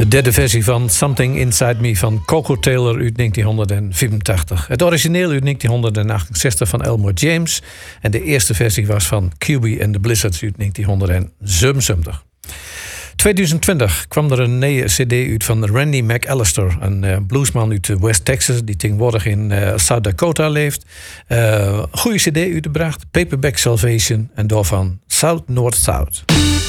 De derde versie van Something Inside Me van Coco Taylor uit 1985. Het origineel uit 1968 van Elmore James. En de eerste versie was van QB and the Blizzards uit 1977. 2020 kwam er een nieuwe cd uit van Randy McAllister. Een bluesman uit West Texas die tegenwoordig in South Dakota leeft. Goede cd uitgebracht, Paperback Salvation en daarvan South North South.